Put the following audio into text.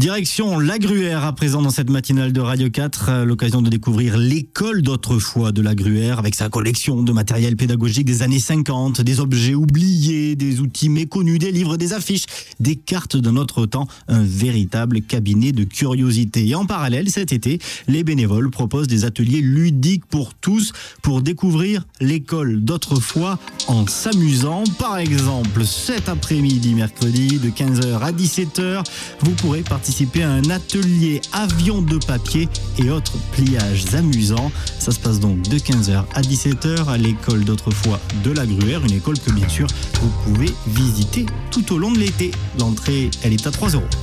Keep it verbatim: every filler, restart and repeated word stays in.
Direction La Gruère à présent dans cette matinale de Radio quatre, l'occasion de découvrir l'école d'autrefois de La Gruère avec sa collection de matériel pédagogique des années cinquante, des objets oubliés, des outils méconnus, des livres, des affiches, des cartes de notre temps, un véritable cabinet de curiosité. Et en parallèle, cet été, les bénévoles proposent des ateliers ludiques pour tous pour découvrir l'école d'autrefois en s'amusant. Par exemple, cet après-midi, mercredi, de quinze heures à dix-sept heures, vous pourrez participer à un atelier avion de papier et autres pliages amusants. Ça se passe donc de quinze heures à dix-sept heures à l'école d'autrefois de La Gruère, une école que bien sûr vous pouvez visiter tout au long de l'été. L'entrée, elle est à trois euros.